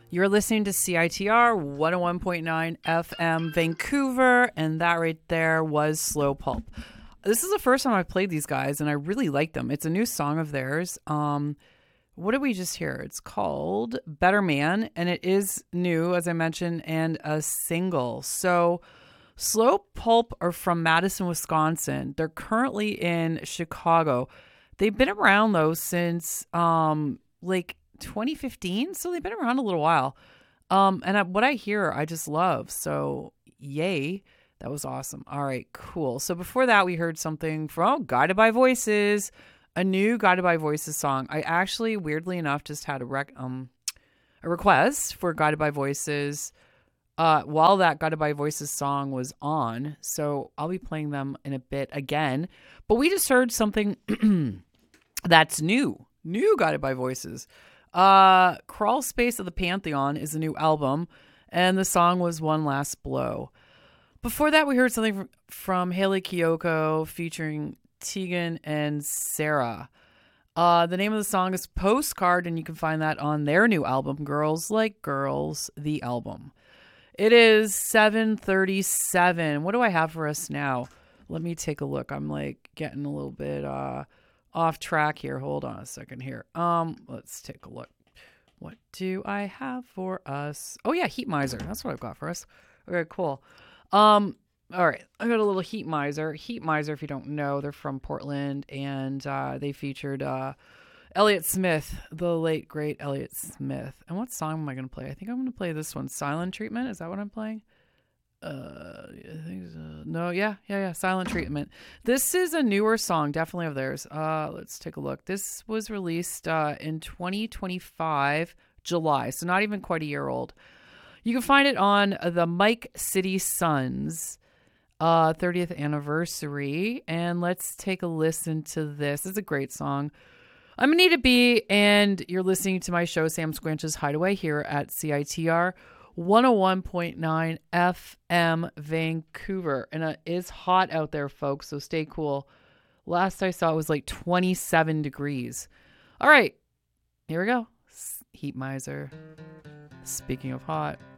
You're listening to CITR 101.9 FM Vancouver, and that right there was Slow Pulp. This is the first time I've played these guys, and I really like them. It's a new song of theirs. What did we just hear? It's called Better Man, and it is new, as I mentioned, and a single. So Slow Pulp are from Madison, Wisconsin. They're currently in Chicago. They've been around, though, since like 2015, so they've been around a little while. What I hear, I just love. So, yay. That was awesome. All right, cool. So before that, we heard something from Guided by Voices, a new Guided by Voices song. I actually, weirdly enough, just had a request for Guided by Voices while that Guided by Voices song was on. So I'll be playing them in a bit again. But we just heard something that's new Guided by Voices. Crawl Space of the Pantheon is a new album, and the song was One Last Blow. Before that, we heard something from Hayley Kiyoko featuring Tegan and Sarah. The name of the song is Postcard, and you can find that on their new album, Girls Like Girls, the album. It is 7:37. What do I have for us now? Let me take a look. I'm like getting a little bit off track here. Hold on a second here. Let's take a look. What do I have for us? Oh yeah, Heat Miser. That's what I've got for us. Okay, cool. All right, I got a little Heat Miser. Heat Miser, if you don't know, they're from Portland, and they featured Elliott Smith, the late great Elliott Smith. And what song am I gonna play? I think I'm gonna play this one, Silent Treatment. Is that what I'm playing? I think so. No, yeah, Silent Treatment. This is a newer song, definitely of theirs. Let's take a look. This was released in 2025 July, so not even quite a year old. You can find it on the Mike City Sons 30th anniversary, and let's take a listen to this. It's a great song. I'm Anita B, and you're listening to my show, Sam Squanch's Hideaway, here at CITR 101.9 FM Vancouver. And it is hot out there, folks, so stay cool. Last I saw it was like 27 degrees. All right, here we go. Heat Miser. Speaking of hot.